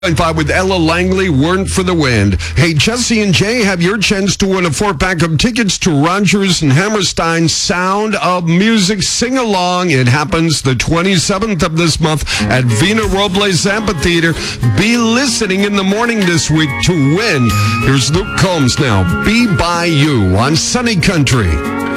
5 with Ella Langley, Weren't for the Wind. Hey, Jesse and Jay have your chance to win a 4-pack of tickets to Rodgers and Hammerstein's Sound of Music Sing-Along. It happens the 27th of this month at Vina Robles Amphitheater. Be listening in the morning this week to win. Here's Luke Combs now. Be By You on Sunny Country.